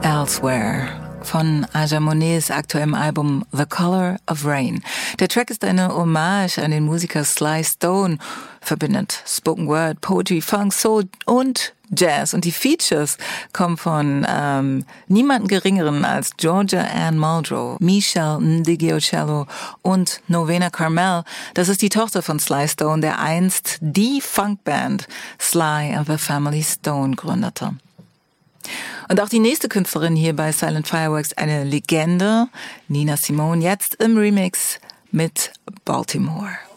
Elsewhere von Aja Monets aktuellem Album The Color of Rain. Der Track ist eine Hommage an den Musiker Sly Stone, verbindet Spoken Word, Poetry, Funk, Soul und Jazz. Und die Features kommen von niemanden Geringeren als Georgia Ann Muldrow, Michelle Ndegeocello und Novena Carmel. Das ist die Tochter von Sly Stone, der einst die Funkband Sly and the Family Stone gründete. Und auch die nächste Künstlerin hier bei Silent Fireworks, eine Legende, Nina Simone, jetzt im Remix mit Baltimore.